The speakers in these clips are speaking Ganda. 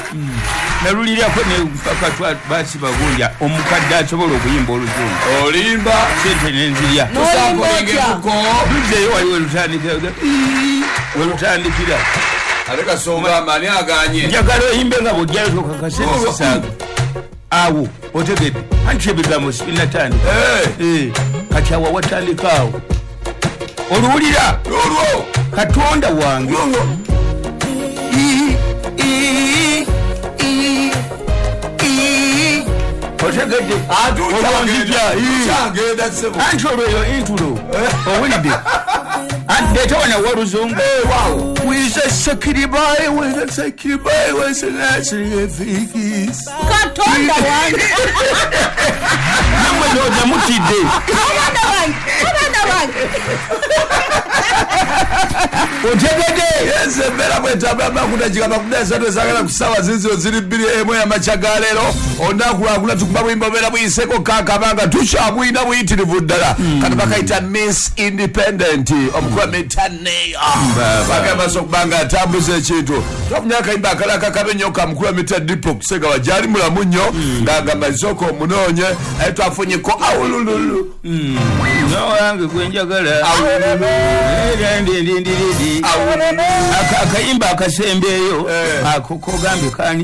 nalulirako ne fakatwa basi bagunja omukadde asobola okuyimba oluzungu olimba sente nenzirya tusambulingemuko duzeyo waliwo welutandikira aleka songa amani aganye njagala oyimbe nga bwojjayo tokakasensisaaga awo otegedde anti ebigambo sibinatandika kati awo watandikaawo oluwulira olwo katonda wange otegedde anti olweyo intulo owulidde ndetawana waluzungu wizasekiribaye wezasekiribaye wesenasiriyefikisi katonda wange namwe noza mutidde abana bange otegedde yezembera bwetambula makudajiga makudasatu esagala kusawa ziziro ziri 2 y'amakya ga leero onakulakula tukuba bwimba beera buyiseko kakabanga tukyabwina buyitirivu ddala kati bakayita Miss Independent omukulu mitaneya bagamba okubanga atambuza ekintu tofunya akayimba akalaka kabe nnyo kamukulu amita dipo kusega wajali mulamu nnyo ng'agamba isoko omunoonye aye twafunyeko awulululu nowange gwenjagala akayimba akasembeeyo akogambye kani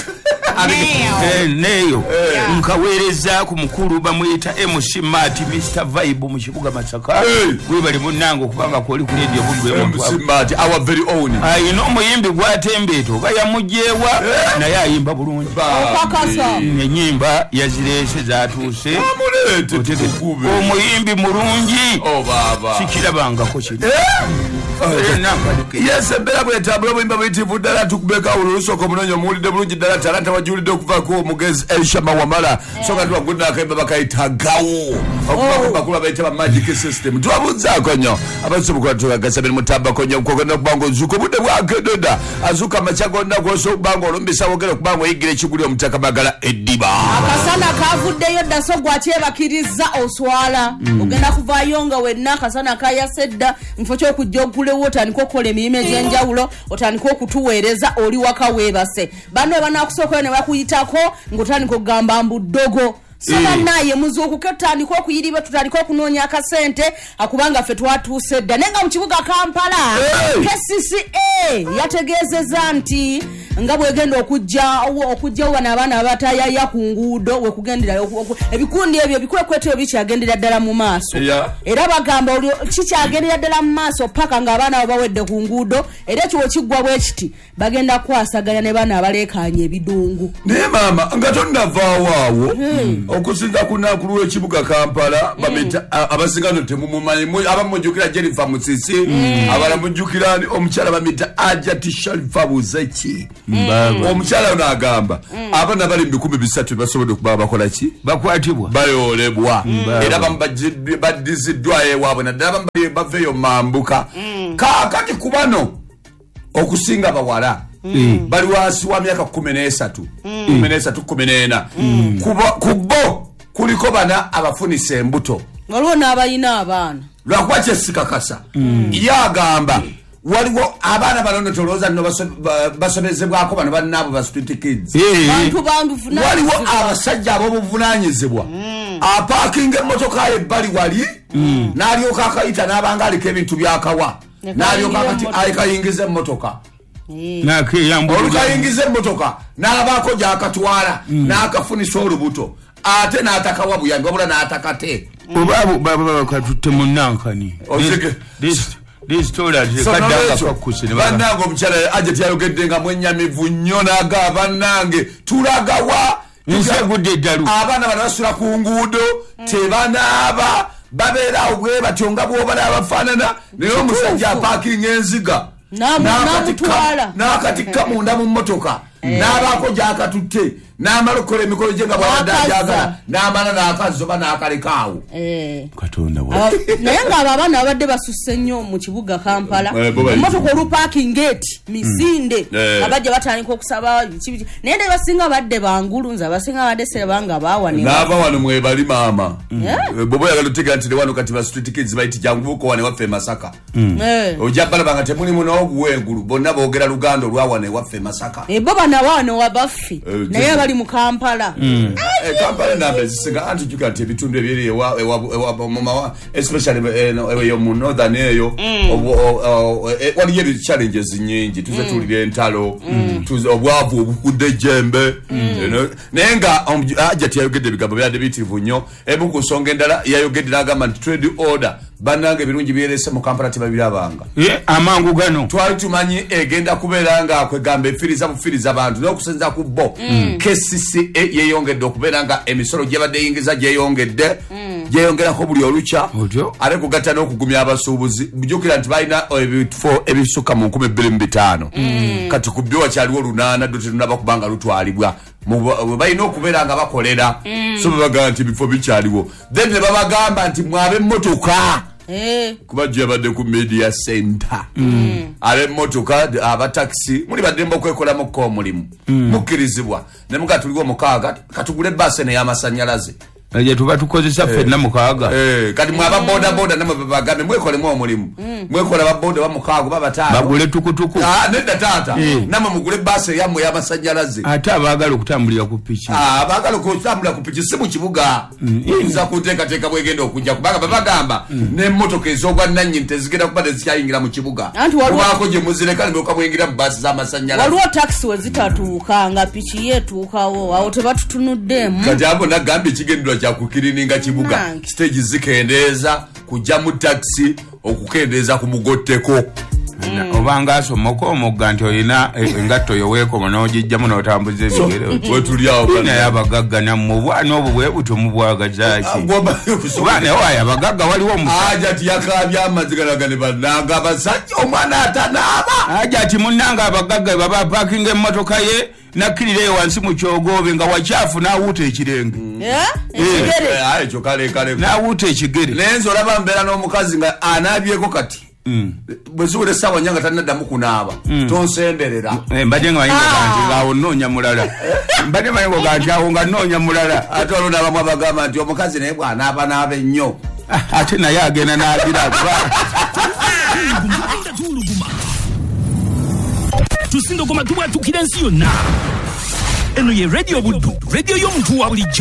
neyo nkaweereza ku mukulu bamuyita MC Mati Mr Vibe mu kibuga Masaka gwebali munnange okubanga kwoli ku radio MC Mati our very own ayina omuyimbi gwatembeeto oba yamugyewa naye ayimba bulungi enyimba yazirese zatuuse omuyimbi mulungi sikirabangako kiri yesembera bwetambula obuyimba buyitivu ddala tukubeka olulusoko omunonyi omuwulidde bulungi ddala talanta wajulidde okuvako omugezi Elisha Mawamala so nga tubagulina akayimba bakayita gawo okubakulu bayita ba magic system tubabuzaako nnyo abasobola tugagasabiri mutabako nnyo kogenda okubanga ozuka obudde bwakedoda azuka amakya gonna gwosa okubanga olumbisa wogera okubanga oyigira ekiguli omutaka bagala eddiba akasana kavuddeyo dda so gwakyebakiriza oswala ogenda kuvaayo nga wenna akasana kayasedda mufo kyokujja okulewo otandika okukola emirimu egy'enjawulo otandika okutuweereza oli waka weebase banno banakusookayo ne bakuyitako ng'otandika okugamba mbuddogo saba naye muzuukuke tutandika okuyiriba tutandika okunoonya akasente akubanga ffe twatuuse dda naye nga mu kibuga Kampala KCCA yategeezezza nti nga bwegenda okujjawo bano abaana abatayaya ku nguudo wekugendera ebikundi ebyo bikwekweto bikyagendera ddala mu maaso era bagamba kikyagendera ddala mu maaso paka ng'abaana babawedde ku nguudo era ekiwo kiggwa bwe kiti bagenda kwasaganya ne baana abaleekaanya ebidungu naye maama nga tonnavaawo awo okusinza kunaku lw'ekibuga Kampala bamita abasingano temumumanyi abamujjukira Jennifer Musisi abalamujjukira omukyala bamita Ajati Sharifa Buzeki omukyala ono agamba abaana bali 300 basobodde okuba bakola ki bakwatibwa bayoolebwa era badiziddwa ewaabwe naddala baveeyo mambuka kaakati ku bano okusinga bawala bali wansi wa myaka 13 14 kubo kuliko bana abafunisa embuto waliwo n'abalina abaana lwakuba kyesikakasa yagamba waliwo abaana bano tolooza nno basobezebwako bano bannaabo ba street kids waliwo abasajja ab'obuvunaanyizibwa apaakinga emmotoka ebbali wali n'alyoka akayita n'abanga aliko ebintu byakawa n'alyoka akati ayikayingiza emmotoka olukayingiza emmotoka n'abaako gyakatwala n'akafunisa olubuto ate n'atakawa buyambi wabula n'atakate katutte munankani bannange omukyala Ajati yayogedde nga mwenyamivu nnyo naga bannange tulagawa abaana bano basula ku nguudo tebanaaba babeera bwe batyo nga bw'obalaba bafaanana naye omusajja apaakinga enziga n'akatikka munda mu mmotoka n'abaako gyakatutte n'amala okukola emikolo gye nga bwabadde ajagala n'amala n'akazoba n'akalekaawo katonda naye ng'abo abaana babadde basusse nnyo mu kibuga Kampala emmotoka olupaaking gate misinde abajja batandika okusaba naye naye basinga badde bangulu nze abasinga badde serabanga n'aba wano mwebali maama bw'oba oyagala otega nti ne wano kati ba street kids bayiti jangubuuko wane waffe Masaka ojja balaba nga temulimu n'oguwengulu bonna boogera Luganda olwa wane waffe Masaka bo abaana wano wabaffe naye abali mu Kampala. Kampala nambe zisinga anti jukati ebitundu ebiri especially eyo mu northern eyo waliyo ebi challenges nyingi tuze tulire entalo tuze obwavu obukudde jembe naye nga ajati yayogedde ebigambo byadde bitivu nnyo emu ku nsonga endala yayogedde n'agamba nti trade order bannange ebirungi byerese mu Kampala tebabirabanga amangu gano twali tumanyi egenda kubeera nga kwegamba bufiriza abantu n'okusenza ku bo KCCA yeyongedde okubeera nga emisolo gyebadde yingiza gyeyongerako buli olukya ate kugatta n'okugumya abasuubuzi bujjukira nti balina ebifo ebisukka mu 2500 kati ku byo wakyaliwo 8 tetunaba kubanga lutwalibwa balina okubeera nga bakolera so babagamba nti ebifo bikyaliwo then ne babagamba nti mwabe emmotoka kuba gyebadde ku media center ab'emmotoka abataxi muli baddemba okwekolamuko omulimu mukkirizibwa ne muga tuliwo mukaaga katugule basi n'ey'amasannyalaze je tuba tukozesa fenna mukaaga kati mwaba boda namwe babagambe mwekolemu omulimu mwekola baboda bamukaago babataano bagule tukutuku nedda taata namwe mugule basi yammwe y'amasannyalaze ate abaagala okutambulira ku piki abaagala okutambulira ku piki si mu kibuga yinza kuteekateeka bwegenda okujja kubanga babagamba n'emmotoka ez'ogwa nannyini tezigenda kuba tezikyayingira mu kibuga kubaako gye muzireka ne mwebuka mwingira mu baasi z'amasannyalaze waliwo takisi we zitatuuka nga piki yeetuukawo awo tebatutunuddemu kati abo nagambye ekigenderwa kyakukirininga kibuga stage zikendeeza kujja mu taxi okukendeeza ku mugotteko obanga asomoka omugga nti olina engatto yoweekoma n'ogijjamu n'otambuza ebigere wetulyawo naye abagagga nammwe obwana obwo bwe buto mubwagazaaki oba naye wayo abagagga waliwo aja ti yakaabya amazzi galagane bannanga abasajja omwana atanaaba aja ti munnanga abagagga baba paakinga emmotoka ye nakkirira wansi mu kyogobe nga wakyafu n'awuuta ekirenge ekyo kale n'awuuta ekigere naye nze olaba mbeera n'omukazi nga anaabyeko kati bwe ziwula essaawa nyanga talinaddamu kunaaba tonsemberera mbadde nga mayingo ganti ngaawo nnoonya mulala mbadde mayingo ganti awo nga nnoonya mulala ate olwo abamu abagamba nti omukazi naye bw'anaaba naaba ennyo ate naye agenda n'agira tusindogoma tubwatukira ensi yonna eno ye radio buddu radio y'omuntu wa bulijjo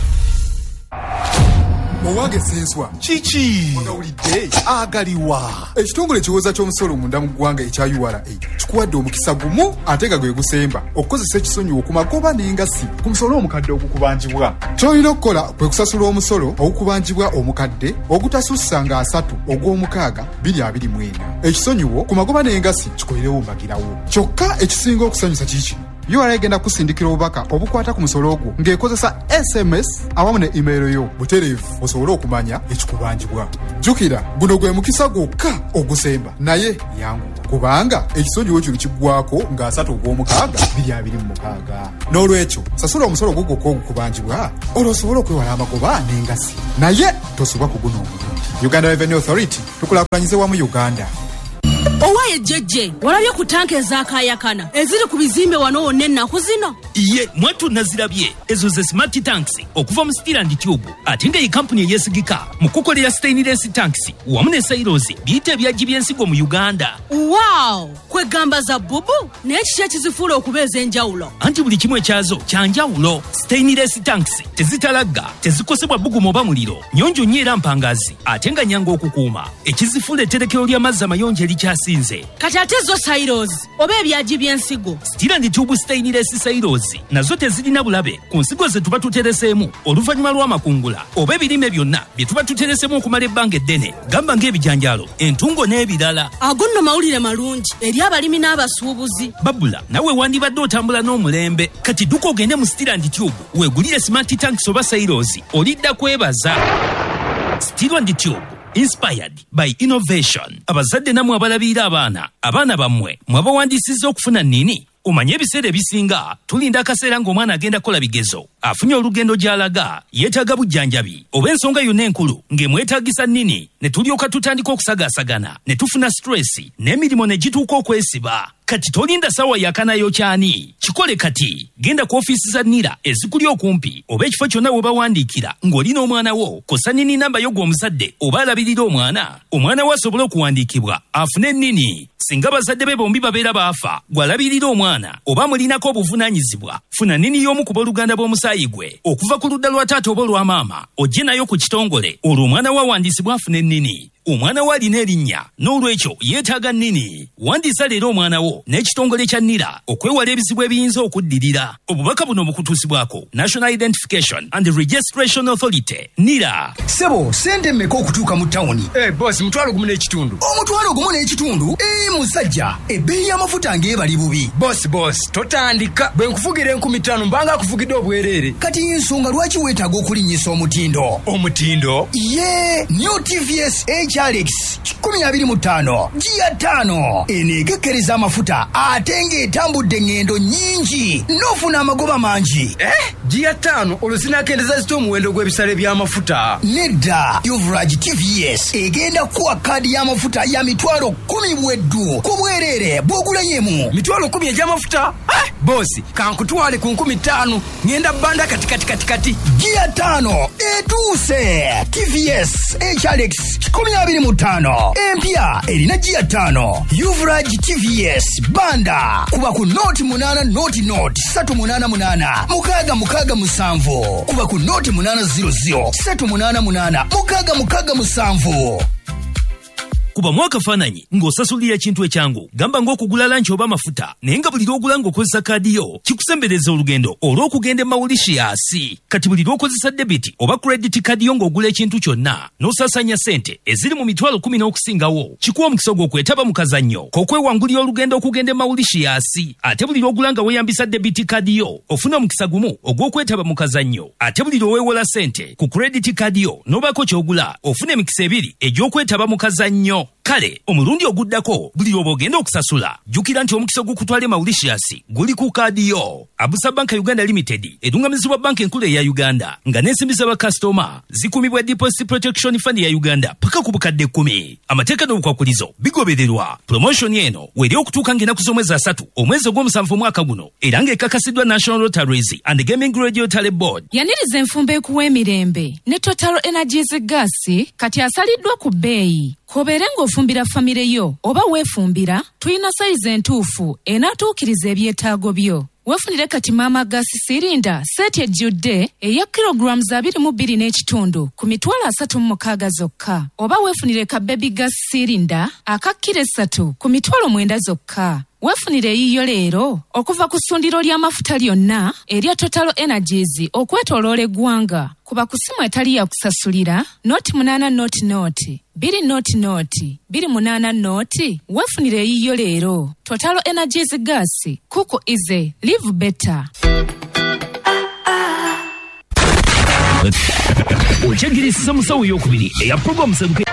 owange senswa kiki ogawulidde agaliwa ekitongole ekiwoza ky'omusolo munda mu ggwanga ekya URA kikuwadde omukisa gumu ate nga gwe gusemba okukozesa ekisonyiwo ku magoba n'engasi ku musolo omukadde ogukubanjibwa ky'olina okukola kwe kusasula omusolo ogukubanjibwa omukadde ogutasussa nga 3 ogw'omukaaga 2024 ekisonyiwo ku magoba n'engasi kikolerewo mbagirawo kyokka ekisinga okusanyusa kiki URA egenda kusindikira obubaka obukwata ku musolo ogwo ng'ekozesa SMS awamu ne email yo butereevu osobole okumanya ekikubanjibwa. Jjukira guno gwe mukisa gwokka ogusemba naye yangu kubanga ekisonyiwo kino kiggwako nga 3 ogw'omukaaga 2026 n'olwekyo sasula omusolo gwo gwokka ogukubanjibwa olwo osobole okwewala amagoba n'engasi naye tosubwa ku guno omulungi. Uganda Revenue Authority tukulaakulanyize wamu Uganda. Owaye jeje walabye ku tanke ezakayakana eziri ku bizimbe wano wonna ennaku zino ye mwatu nazirabye ezo ze smart tanks okuva mu Steel and Tube ate nga kampuni eyesigika mu kukolera stainless tanks wamu ne silos biyite ebyajji by'ensigo mu Uganda. Wow kwegamba za bubu naye kiki ekizifuula okubeeza enjawulo anti buli kimu ekyazo kyanjawulo. Stainless tanks tezitalagga tezikosebwa bugumu oba muliro nyonjo nnyo era mpangazi ate nga nyanga okukuuma ekizifuula etterekero ly'amazzi amayonjo erikyasinze. Kati ate zo silos oba ebyajji by'ensigo Steel and Tube stainless silos nazo tezirina bulabe ku nsigo ze tuba tutereseemu oluvannyuma lw'amakungula oba ebirime byonna bye tuba tutereseemu okumala ebbanga eddene gamba ng'ebijanjaalo entungo n'ebirala. Ago nno mawulire malungi eri abalimi n'abasuubuzi. Babula nawe wandibadde otambula n'omulembe kati dduka ogende mu Steel and Tube weegulire smart tanks oba silos olidda kwebaza. Steel and Tube inspired by innovation. Abazadde namwe abalabiira abaana bammwe mwabawandiisizza okufuna nini omanye ebiseera ebisinga tulinda akaseera ng'omwana agenda kola bigezo afunye olugendo gy'alaga yeetaaga bujjanjabi oba ensonga yonna enkulu ng'emwetaagisa nnini ne tulyoka tutandika okusagaasagana ne tufuna stress n'emirimu ne gituuka okwesiba. Kati tolinda sawa yakanayo kyani kikole kati genda ku ofiisi za NIRA ezikuli okumpi oba ekifo kyonna we bawandiikira ng'olina omwana wo kosa nnini namba yo gw'omuzadde oba alabirira omwana we asobole okuwandiikibwa afune nnini. singa bazadde be bombi babeera baafa gwalabirira omwana oba mulinako obuvunaanyizibwa funa nnini y'omu ku booluganda bw'omusaayi gwe okuva ku ludda lwa taata oba olwa maama ojje nayo ku kitongole olwo omwana we awandiisibwa afuna ennini omwana we alina erinnya n'olwekyo yeetaaga nnini wandiisa leero omwana wo n'ekitongole kya nira okwewala ebizibu ebiyinza okuddirira obubaka buno bukutuusibwako National Identification and Registration Authority nira. Sebo sente mmeka okutuuka mu tawuni? Boss mutwalo gumu n'ekitundu. Omutwalo gumu n'ekitundu? Musajja ebbeeyi y'amafuta ng'ebali bubi. Boss totandika bwe nkufugira 5000 mbanga akufugidde obwereere. Kati ensonga lwaki weetaaga okulinnyisa omutindo? Omutindo? Ye New TVS HRX 2025 Gia 5 enekekkereza amafuta ate ng'etambudde ngendo nnyingi n'ofuna amagoba mangi. Gia 5 olusinakendeza zito omuwendo gw'ebisale by'amafuta. Nedda Yuvraj TVS egenda kuwa kaadi y'amafuta ya mitwalo 10 bweddu ku bwereere bw'ogulayo mitwalo 10 egy'amafuta. Boss kankutwale ku 5000 ngenda banda kati. Gia 5 etuuse TVS HRX 2025 empya erina Gia 5 Yuvraj TVS banda kuba ku noti 8 noti 388 mukaga musanvu kuba ku noti 800 388 mukaga musanvu. Kuba mwaka fananyi ng'osasulira kintu ekyangu gamba ng'okugula lanchi oba mafuta naye nga buli lw'ogula ng'okozesa kaadi yo kikusembereza olugendo olw'okugenda Mauritius. Kati buli lw'okozesa debiti oba credit kaadi yo ng'ogula ekintu kyonna n'osaasanya sente eziri mu mitwalo 10 n'okusingawo kikuwa omukisa gw'okwetaba mu kazannyo k'okwewangulira olugendo okugenda Mauritius. Ate buli lw'ogula nga weeyambisa debiti kaadi yo ofuna omukisa gumu ogw'okwetaba mu kazannyo. Ate buli lw'oweewola sente ku credit kaadi yo n'obaako ky'ogula ofuna emikisa 2 egy'okwetaba mu kazannyo. Kale omulundi oguddako buli lw'oba ogenda okusasula jjukira nti omukisa ogukutwala Mauritius guli ku kaadi yo. Abusa Bank Uganda Limited edungamizibwa banka enkulu eya Uganda nga n'ensimbi z'abakasitoma zikumibwa Deposit Protection Fund ya Uganda paka ku bukadde 10. Amateeka n'obukwakulizo bigobererwa. Promotion eno weri okutuuka ng'ennaku z'omwezi 3 omwezi ogw'omusanvu omwaka guno era ng'ekakasiddwa National Lotteries and Gaming Radio Tally Board. Yaniriza enfumba ekuwa emirembe ne Total Energies Gas kati asaliddwa ku bbeeyi. Kobeere ng'ofumbira famire yo oba weefumbira tulina sayizi entuufu enaatuukiriza ebyetaago byo. Weefunire kati Mama Gas sirinda seti ejjudde eya kilograms 22 n'ekitundu ku mitwalo 36 zokka. Oba weefunire ka Baby Gas sirinda aka kilo 3 ku mitwalo 9 zokka. Weefunire eyiyo leero okuva ku ssundiro ly'amafuta lyonna erya Total Energies okwetooloola eggwanga kuba ku ssimu etali ya kusasulira noti 8 noti 2 noti 28 noti. Weefunire eyiyo leero. Total Energies Gas, Cook easy, live better. Okyegirisa musawo y'okubiri eya program seruke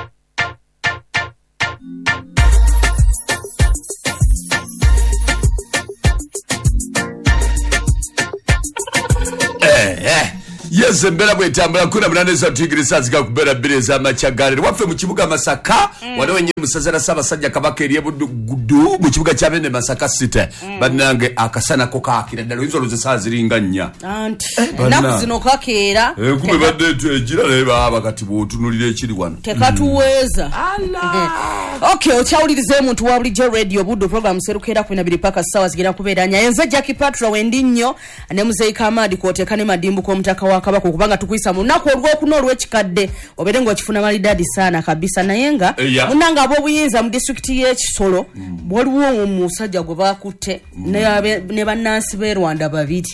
Yes, mbera bwetambula kuna mnaneza tuigirisa zika kubera bire z'amakyagale waffe mu kibuga Masaka wano wenye musazana Ssaabasajja Kabaka eriye buddu mu kibuga kya Bene Masaka City bannange akasana ko kaakira ddala oyinza olowooza essaawa ziringa 4 anti ennaku zino kakeera kume badde twegira naye baaba kati bw'otunulira ekiri wano tekatuweeza. Okay, okyawuliriza omuntu wa bulijjo radio buddu program serukeera 12 paka ssaawa zigenda kubeeranya yenze Jackie Patra wendi nnyo ne Muzeeyi Kamadi kwoteeka ne madimbu k'omutaka wa Kabaka okubanga tukuyisa mu nnaku olw'okuna olw'ekikadde obeere ng'okifuna malidadi saana kabisa naye nga munnanga ab'obuyinza mu disitulikiti y'Ekisolo waliwo omusajja gwe baakutte ne bannansi b'e Rwanda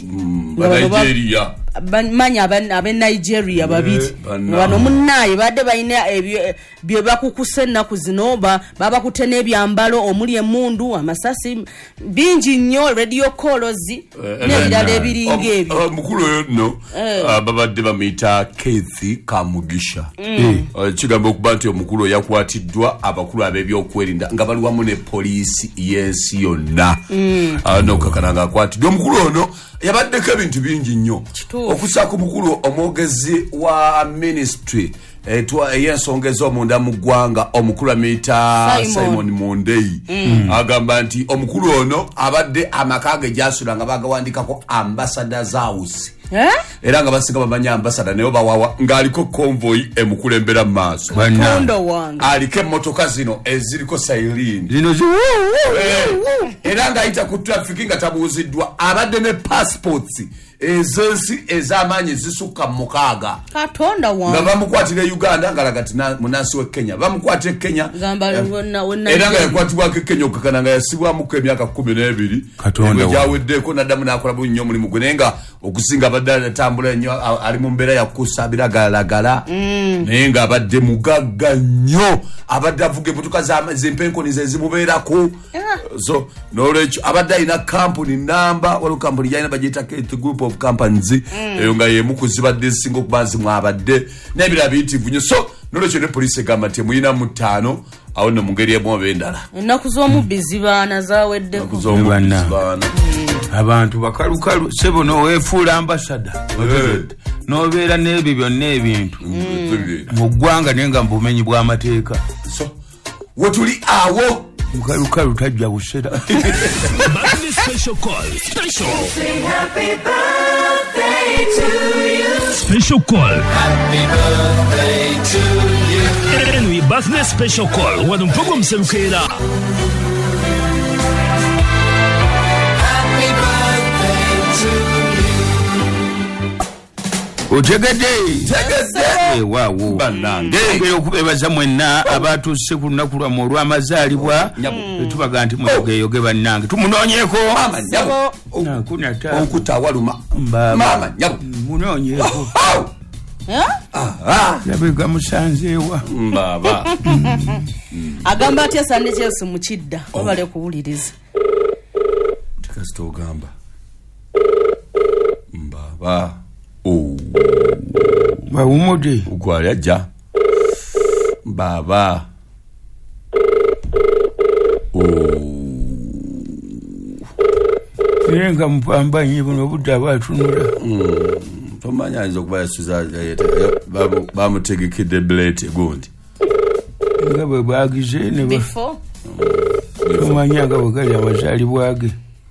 2 manya ab'e Nigeria 2 bano munnaaye badde balina bye bakukuse ennaku zino babakutte n'ebyambalo omuli emmundu amasasi bingi nnyo radio calls n'ebirala ebiringa ebyo. Mukulu oyo nno babadde bamuyita Keith Kamugisha. Kigamba okuba nti omukulu oyo yakwatiddwa abakulu ab'ebyokwerinda nga bali wamu ne poliisi y'ensi yonna n'okukakana ng'akwatiddwa. Omukulu ono yabaddeko ebintu bingi nnyo okusaako omukulu omwogezi wa ministry ey'ensonga ez'omunda mu ggwanga omukulu amuyita Simon Mondei agamba nti omukulu ono abadde amaka ge gy'asula nga bagawandikako Ambassador's House era nga basinga bamanyi ambasada naye bawawa ng'aliko convoy emukulembera mu maaso aliko emmotoka zino eziriko sailin zino era ng'ayita ku traffic nga tabuuziddwa abadde ne passports ezensi ez'amaanyi ezisukka 6 Katonda wange nga bamukwatira Uganda ngalaga ati munansi we Kenya bamukwatira Kenya era nga yakwatibwako Kenya okakana nga yasibwamuko emyaka 12 Katonda jaweddeko naddamu n'akola bunnyo omulimu gwe naye nga okusinga abadde atambula nnyo ali mu mbeera yakusabira galagala naye nga abadde mugagga nnyo abadde avuga emmotoka z'empenkoniza ezimubeerako so n'olwekyo abadde alina kampuni namba waliwo kampuni gyalina bagiyita group of companies eyo nga yemu kuzibadde singa okuba nzimu abadde n'ebirala biyitivu nnyo so n'olwekyo ne poliisi egamba nti muyina mu 5 awo no mu ngeri emu oba endala ennaku z'omubbizi baana zaweddeko abantu bakalukalu sebo n'oweefuula ambasada n'obeera n'ebyo byonna ebintu mu ggwanga naye nga mu bumenyi bw'amateeka so wetuli awo mukalukalu tajja busera Special call. Special. Say happy birthday to you. Special call. Happy birthday to you. And we birthday special call. Wano mpogo mserukera. Happy birthday to you. Otegedde waawo banange ngeri okubebaza mwenna abatuuse ku lunaku lwammwe olw'amazaalibwa tubaga nti muyogeyoge bannange tumunoonyeeko okutawaluma mama nyabo munoonyeeko yabega musanzeewa baba agamba atya Sunday Chelsea mu kidda babale kuwuliriza tekasita ogamba baba bawumudde ugwali ajja baba nga mupambanyi buno budde abatunula tomanya ayinza okuba yasuza bamutegekedde buleti gundi nga bwe bwagize ne tomanya nga bwe gali amazaalibwa ge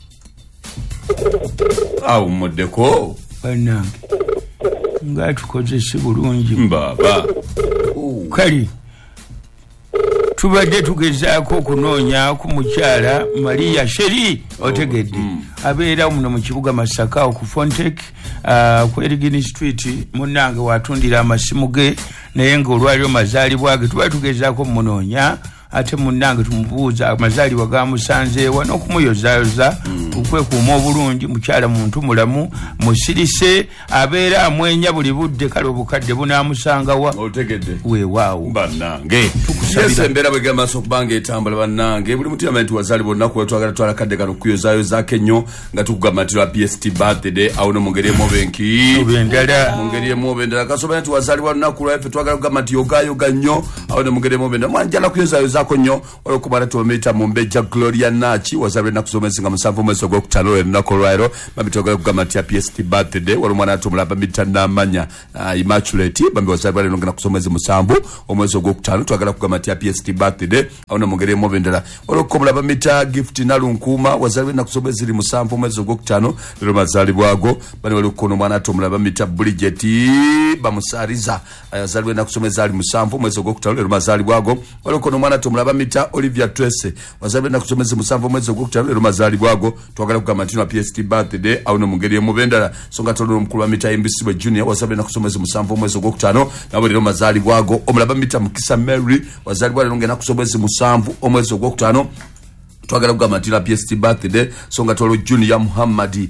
awumuddeko bannange nga tukoze si bulungi baba kali tubadde tugezaako okunoonya ku mukyala Maria Sheri otegedde abeera muno mu kibuga Masaka ku Fontek ku Erigini Street munnange watundira amasimu ge naye ng'olwaliro mazaalibwa ge tuba tugezaako munoonya ate munnange tumubuuza amazaalibwa gamusanzeewa n'okumuyozaayoza okwekuuma obulungi mukyala muntu mulamu musirise abeera amwenya buli budde kale obukadde bunaamusangawa otegedde weewaawo bannange tukusabira embeera bwe gamaaso okubanga etambula bannange buli mutima nti wazaalibwa olunaku lwetwagala twala kadde kano kuyozaayozaako ennyo nga tukugamba nti lwa PST birthday awo no mu ngeri emu obenki obendala mu ngeri emu obendala kasobola nti wazaalibwa olunaku lwaffe twagala kugamba nti yogayoga nnyo awo no mu ngeri emu obendala mwanjala kuyozaayozaako nnyo olwokubala tuometa mu mbejja Gloria Nachi wazaalibwa ennaku z'omwezi 7 mwezi ogwokutaano olunaku olwaliro bambi twagala kugamba nti ya PST birthday waliwo omwana atumulaba bambi Namanya Immaculate bambi wazaalibwa lero ennaku z'omwezi 7 omwezi ogwokutaano twagala kugamba nti ya PST birthday awo no mu ngeri emu obendala olwokubala bambi Gift Nalunkuuma wazaalibwa ennaku z'omwezi 7 omwezi ogwokutaano lero mazaalibwago bali waliwo kono omwana atumulaba bambi Bridget bamusaaliza yazaalibwa ennaku z'omwezi 7 omwezi ogwokutaano lero mazaalibwago waliwo kono omwana atumulaba bambi Olivia Tracy wazaalibwa ennaku z'omwezi 7 omwezi ogwokutaano lero mazaalibwago twagala kugamba nti na PST birthday awo no mu ngeri emu obendala so nga tolero omukulu wa mita Mbisibe Junior wazaalibwa ennaku z'omwezi 7 omwezi ogwokutaano nabo lero mazaalibwago omulaba mita Mukisa Mary wazaalibwa lero ng'ennaku z'omwezi 7 omwezi ogwokutaano twagala kugamba nti na PST birthday so nga tolo Junior Muhammadi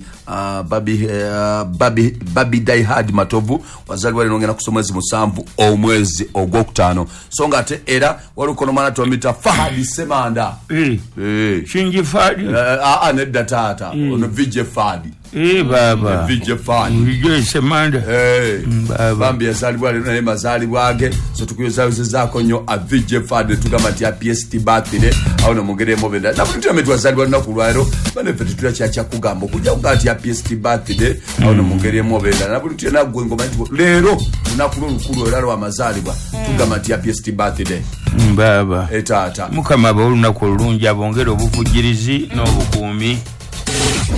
Babi Daihad Matovu wazaalibwa lero ng'ennaku z'omwezi 7 omwezi ogwokutaano so nga ate era waluko nomana twamita Fahadi Semanda Shinji Fadi nedda taata ono VJ Fadi baba VJ Fadi VJ Semanda bambi yazaalibwa lero naye mazaalibwa ge so tukuyozayozezaako nnyo a VJ Fadi tugamba nti ya PST birthday awo no mu ngeri emu obendala nabulitu ametu wazaalibwa lunaku lwaliro baneffe tetula kyakugamba okujja kugaa nti ya PST birthday awo no mu ngeri emu obendala nabulitu yenagwe ngoma nti leero lunaku lwolukulu era lwamazaalibwa tugamba nti ya PST birthday baba etaata mukama aba olunaku olulungi abongere obuvujjirizi n'obukuumi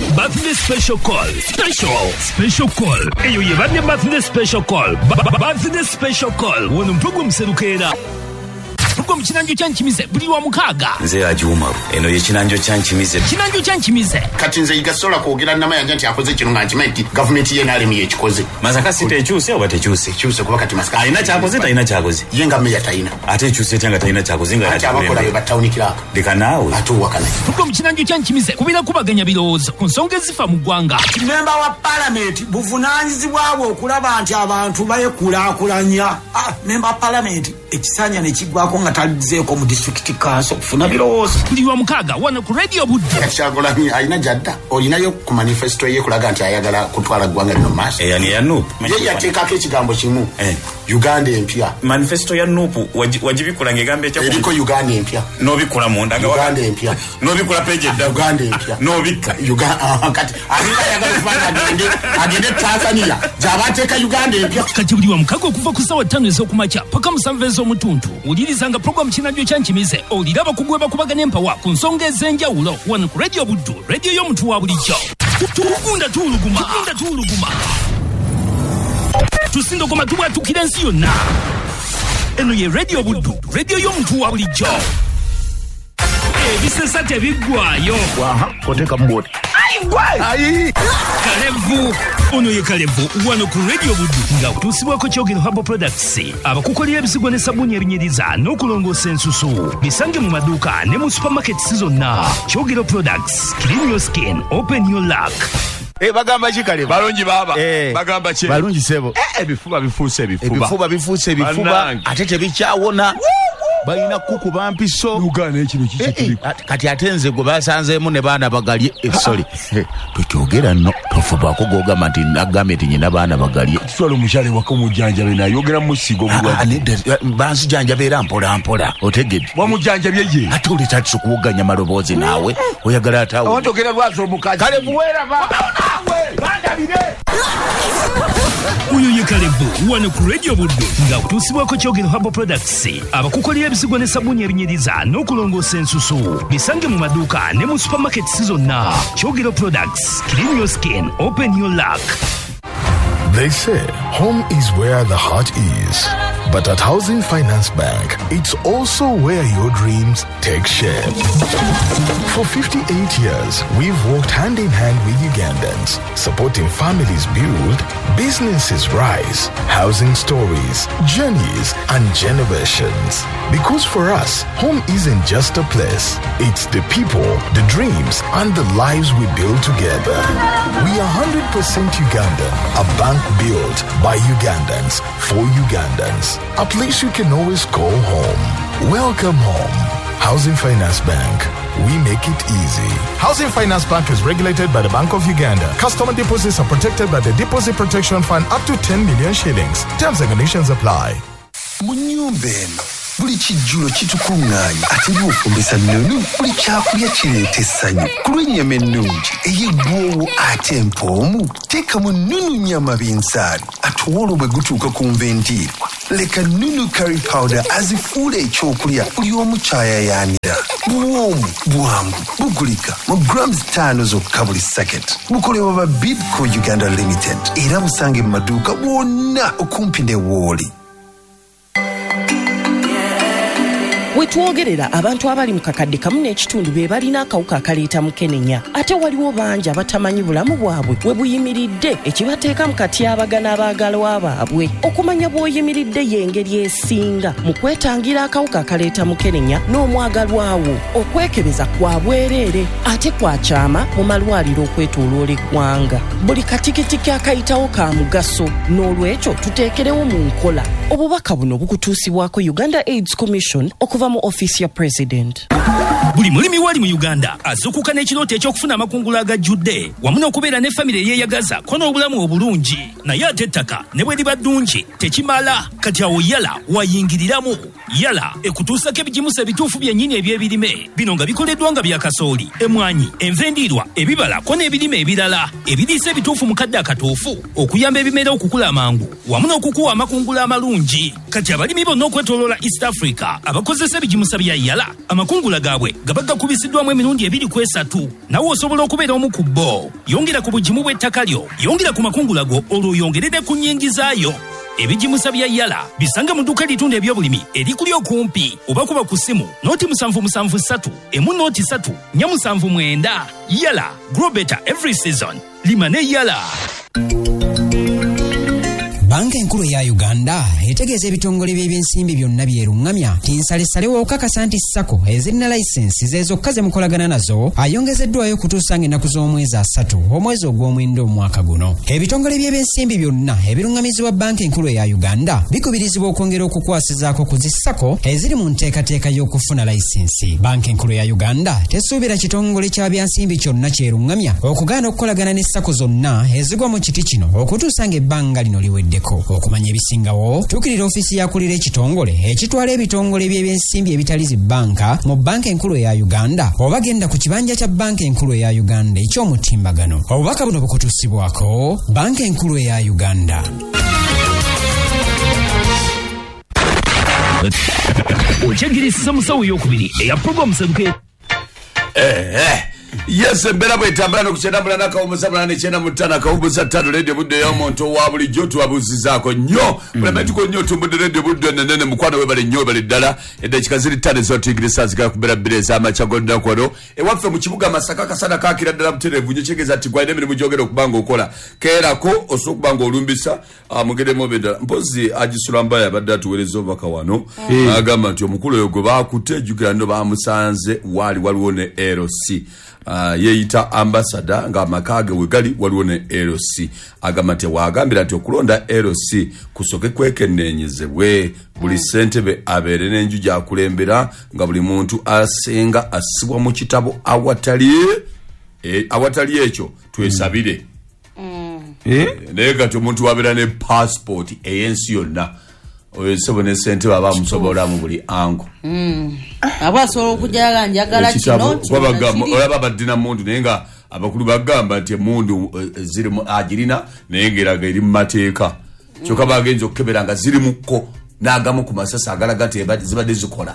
Birthday special call. Special call. Eyo ye badde birthday special call. Birthday special call. Wono mpugu mserukera. Mpugu mchinanjo chanchimize. Buli wa mukaaga. Nze ajumaru. Eno ye chinanjo chanchimize. Chinanjo chanchimize. Kati nze igasola kwogera namaya njanti akoze kino nga nkimanyi government ye nalemu yekikoze. Masaka site ekyuse oba tekyuse? Kyuse kuba kati masaka. Alina kyakoze talina kyakoze. Ye nga meya talina. Ate ekyuse etya talina kyakoze nga ate abakola be batawunikirako. Leka naawe. Ate owakana. Mpugu mchinanjo chanchimize. Kubira kubaganya birowoozo ku nsonga ezifa mu ggwanga. Memba wa parliament buvunaanyizibwa bwe okulaba nti abantu bayekulaakulanya. Memba wa parliament ekisanya ne kiggwako nga talizeeko mu district council okufuna birowoozo. Buli wa mukaaga wano ku radio Buddu. Kyagulanyi alina jadda olinayo ku manifesto ye kulaga nti ayagala kutwala ggwanga lino maaso. Yani ya Nuupu. Ye yateekako ekigambo kimu. Uganda empya. Manifesto ya Nuupu wagibikula ng'egamba etya? Eriko Uganda empya. N'obikula munda. Uganda empya. N'obikula page edda. Uganda empya. N'obikka. Kati alina ayagala kufanga agende Tanzania gy'abateeka Uganda empya. Kati buli wa mukaaga okuva ku ssaawa 5 ez'okumakya paka mu 7 ez'omutuntu wuliriza programu kinajjo kyanchimize oliraba kugweba kubaganya empawa ku nsonga ez'enjawulo wano ku radio Buddu, radio y'omuntu wa bulijjo. Tugunda tuuluguma. Tusindogoma tubwatukira ensi yonna. Eno ye radio Buddu, radio y'omuntu wa bulijjo. Ebisesa tebiggwayo. Koteka mboti. Ayi. Kalevu. Ono ye Kalevu wano ku radio Buddu nga kutuusibwako Kyogero Herbal Products abakukolera ebisigwa ne sabbuuni ebinyiriza n'okulongoosa ensusu bisange mu maduuka ne mu supermarkets zonna. Kyogero Products, clean your skin, open your luck. Bagamba chikale balungi baba bagamba che balungi sebo ebifuba bifuuse ebifuba ate tebikyawona balina kuku bampiso Uganda ekino kiki kati atenze gwe basanzeemu ne baana bagalye sorry tukyogera no tofubako gogamba nti nagambe ti nyina baana bagalye kiswalo mushale wako mujanjabe naye yogera musigo bulwadde bansi janjabe era mpola otegedde wa mujanjabe ye ate uli tatu kuwuganya maloboozi naawe oyagala atawo otogera lwazo omukazi kale buwera Uyo ye Kalevu wano ku radio Buddu nga kutuusibwako Kyogero Herbal Products abakukolera ebisigwa ne sabbuuni ebinyiriza n'okulongoosa ensusu bisange mu maduuka ne mu supermarkets zonna. Kyogero Products, clean your skin, open your luck. They say home is where the heart is. But at Housing Finance Bank, it's also where your dreams take shape. For 58 years, we've worked hand in hand with Ugandans, supporting families build, businesses rise, housing stories, journeys, and generations. Because for us, home isn't just a place. It's the people, the dreams, and the lives we build together. We are 100% Ugandan, a bank built by Ugandans, for Ugandans. A place you can always call home. Welcome home. Housing Finance Bank. We make it easy. Housing Finance Bank is regulated by the Bank of Uganda. Customer deposits are protected by the Deposit Protection Fund up to 10 million shillings. Terms and conditions apply. Munyumbeno. Buli kijjulo kitukuŋŋaanya ate bw'ofumbisa nnunu buli kyakulya kireeta essanyu ku lw'ennyama ennungi ey'eggwoowo ate empoomu teekamu nnunu nnyama b'ensaali atuwolo bwe gutuuka ku nvendiirwa leka nnunu curry powder azifuula ekyokulya buli omu kyayayaanira bwomu bwangu bugulika mu grams 5 zokka buli sacket bukolebwa ba Bidco Uganda Limited era busange mu maduuka bwonna okumpi ne Wooli. Wetwogerera abantu abali mu kakadde kamu n'ekitundu be balina akawuka akaleeta mukenenya ate waliwo bangi abatamanyi bulamu bwabwe we buyimiridde ekibateeka mu katyabagana abaagalwa baabwe. Okumanya bw'oyimiridde y'engeri esinga mu kwetangira akawuka akaleeta mukenenya n'omwagalwawo. Okwekebeza kwa bwereere ate kwakyama mu malwaliro okwetooloola eggwanga. Buli katikitiki akayitawo ka mugaso n'olwekyo tuteekerewo mu nkola. Obubaka buno bukutuusibwako Uganda AIDS Commission okuva mu office ya president. Buli mulimi wali mu Uganda azukuka n'ekirooto eky'okufuna amakungula agajjudde wamu n'okubeera ne famire eyeeyagaza ko n'obulamu obulungi naye ate ettaka ne bwe liba ddungi tekimala. Kati awo Yala wayingiriramu. Yala ekutuusako ebijimusa ebituufu byennyini eby'ebirime bino nga bikoleddwa nga bya kasooli, emmwanyi, envendiirwa, ebibala ko n'ebirime ebirala ebiriisa ebituufu mu kadde akatuufu okuyamba ebimera okukula amangu wamu n'okukuwa amakungula amalungi. kati abalimi bonna okwetoloola East Africa abakozesa ebijimusa bya yala amakungula gaabwe gaba gakubisiddwamu emirundi 2-3 nawe osobola okubeera omu ku bo. Yongera ku bugimu bw'ettaka lyo, yongera ku makungula go olwo yongerere ku nnyingi zaayo. Ebijimusa bya yala bisanga mu dduuka litunda ebyobulimi erikuli okumpi oba kuba ku ssimu nooti 773 emu nooti 3 479. Yala, grow better every season. Lima ne yala. Banka enkulu ya Uganda etegeeza ebitongole by'ebyensimbi byonna byerungamya tinsalesalewo okukakasa nti Sako ezirina layisensi zezokka ze mukolagana nazo ayongezeddwayo okutuusa ng'ennaku z'omwezi 3 omwezi ogw'omwenda omwaka guno. Ebitongole by'ebyensimbi byonna ebirungamizibwa banka enkulu ya Uganda bikubirizibwa okwongera okukwasizaako ku zi Sako eziri mu nteekateeka y'okufuna layisensi. Banka enkulu ya Uganda tesuubira kitongole kya byansimbi kyonna kyerungamya okugaana okukolagana ne Sako zonna ezigwa mu kiti kino okutuusa ng'ebbanga lino liwedde. Okumanya ebisingawo tuukirira ofiisi yakulira ekitongole ekitwala ebitongole by'ebyensimbi ebitali zi banka mu banka enkulu eya Uganda oba genda ku kibanja kya banka enkulu eya Uganda eky'omutimbagano. Obubaka buno bukutuusibwako banka enkulu eya Uganda. Okyegirisa musawo ey'okubiri eya program Sebuke. Yes, mbera bwetambula nokukyendambula nakawumbuza mulana nekyenda mutana akawumbuza ttano radio budde y'omuntu owa bulijjo tuwabuuzizaako nnyo muleme tuko nnyo tumbudde radio budde nenene mukwano webale nnyo webale ddala eddakiika ziri ttano ez'otuigirisa zigala kubeera bbiri ez'amakya g'olunaku olwo ewaffe mu kibuga Masaka akasana kaakira ddala butereevu nnyo kitegeeza nti gwalina emirimu gyogera okuba ng'okola keerako osobola okuba ng'olumbisa mugeremu obe ddala mpozi agisula mbaya abadde atuweereza obubaka wano agamba nti omukulu oyo gwe baakutte ejjukira nno baamusanze waali waliwo ne LC yeeyita ambasada ng'amakaage we gali waliwo ne LC agamba nti waagambira nti okulonda LC kusoke kwekenneenyezebwe buli ssentebe abeere n'enju gy'akulembera nga buli muntu asenga assibwa mu kitabo awatali ekyo twesabire naye kati omuntu wabeera ne passport ey'ensi yonna oyo sebo ne ssentebe aba amusobola mu buli ango aba asobola okujaga njagala kino olaba baddina mundu naye nga abakulu bagamba nti emundu ziri agirina naye ngeraga eri mu mateeka kyokka bagenza okukebera nga ziri mukko n'agamu ku masasi agalaga nti zibadde zikola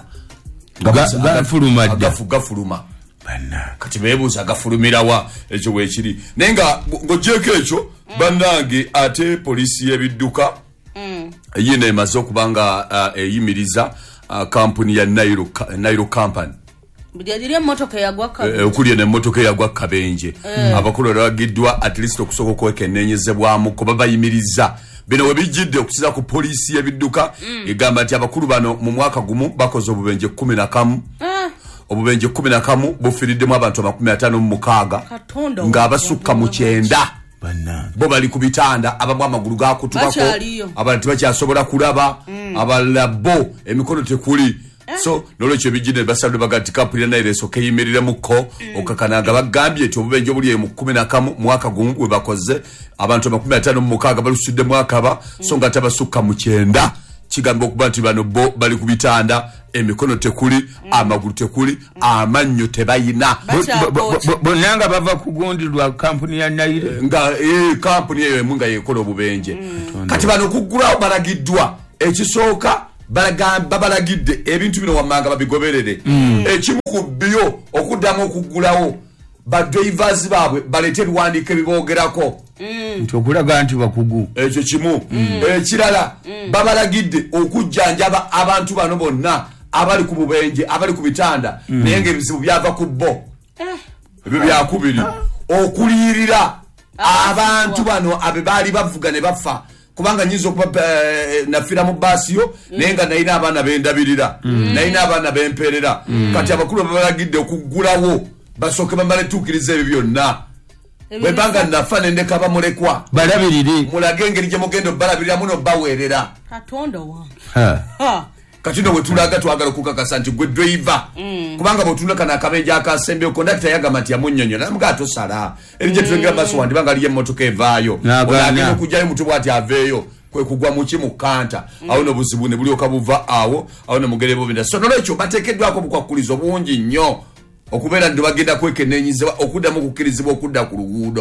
gafuluma kati beebuuza agafulumirawa ekyo weekiri naye nga ng'ogyeko ekyo bannange ate poliisi y'ebidduka yine emaze okuba nga eyimiriza kampuni ya Nairo Company bidyadirye emmotoka yagwa kabenje okuliye n'emmotoka yagwa kabenje abakulu bagiddwa at least okusobola okwekenneenyezebwamu kuba bayimiriza bino we bijjidde okusiza ku poliisi y'ebidduka egamba nti abakulu bano mu mwaka gumu bakoze obubenje 11 obubenje 11 bufiriddemu abantu 56 ng'abasukka mu 9 bo bali ku bitanda abamu amagulu gakutubako abalala tebakyasobola kulaba abalala bo emikono tekuli so nolwekyo ebijjidde basaludde bagati kampuni nayo esooka eyimiriremukko okakananga bagambye nti obubenje obuli mu 11 mwaka gumu bwe bakoze abantu 56 balusuddemu akaba so nga tabasukka mu 9 kigamba okuba nti bano bo bali ku bitanda emikono tekuli amagulu tekuli amannyo tebayina bonna nga bava kugundirwa kampuni ya Naire nga kampuni eyo emu nga yekola obubenje kati bano okuggulawo balagiddwa ekisooka babalagidde ebintu bino wammanga babigoberere ekimu ku byo okuddamu okuggulawo badrivers baabwe baleete ebiwandiiko ebiboogerako nti okulaga nti bakugu ekyo kimu ekirala babalagidde okujjanjaba abantu bano bonna abali ku bubenje abali ku bitanda naye ng'ebizibu byava ku bo ebyo byakubiri okuliyirira abantu bano abe baali bavuga ne bafa kubanga nyinza okuba nafira mu baasiyo naye nga nalina abaana bendabirira nalina abaana bemperera kati abakulu babalagidde okuggulawo basooke bamale tuukiriza ebyo byonna bwebanga nafa nendeka bamulekwa balabirire mulage engeri gye mugenda obalabirira muno baweerera katonda wange kati no wetulaga twagala okukakasa nti gwe driver kubanga bwotunda kana akabenje akasembe kondakita yagamba nti yamunnyonnyola namuga atosala eri gye tulengera baso wandibanga aliyo emmotoka evaayo olagenda okujjayo mutu bwati aveeyo kwe kugwa muki mu kanta awo n'obuzibu ne bulyoka buva awo ne mugere bubinda so nolwekyo bateekeddwako bukwakkulizo bungi nnyo okubeera nti bagenda kwekenneenyezebwa okuddamu okukkirizibwa okudda ku luguudo